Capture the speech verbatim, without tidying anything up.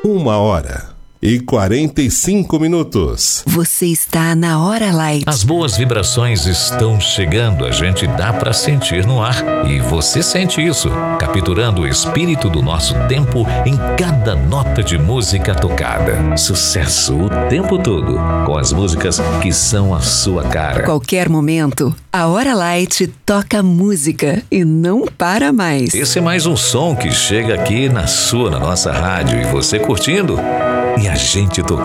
Uma hora e quarenta e cinco minutos. Você está na Hora Light. As boas vibrações estão chegando, a gente dá para sentir no ar. E você sente isso, capturando o espírito do nosso tempo em cada nota de música tocada. Sucesso o tempo todo, com as músicas que são a sua cara. Qualquer momento, a Hora Light toca música e não para mais. Esse é mais um som que chega aqui na sua, na nossa rádio, e você curtindo. E a gente tocando